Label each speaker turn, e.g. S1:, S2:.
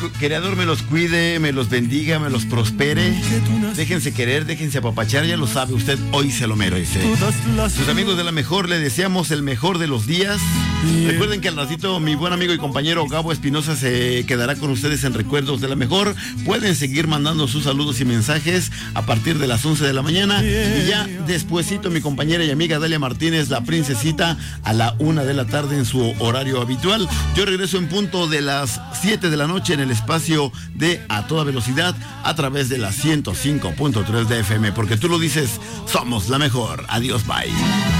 S1: Creador me los cuide, me los bendiga, me los prospere. Déjense querer, déjense apapachar, ya lo sabe usted, hoy se lo merece. Sus amigos de La Mejor le deseamos el mejor de los días. Recuerden que al ratito mi buen amigo y compañero Gabo Espinosa se quedará con ustedes en Recuerdos de La Mejor. Pueden seguir mandando sus saludos y mensajes a partir de las 11 de la mañana. Y ya despuesito mi compañera y amiga Dalia Martínez, la princesita, a la 1 de la tarde en su horario habitual. Yo regreso en punto de las 7 de la noche en el espacio de A Toda Velocidad a través de la 105.3 de FM, porque tú lo dices, somos la mejor. Adiós, bye.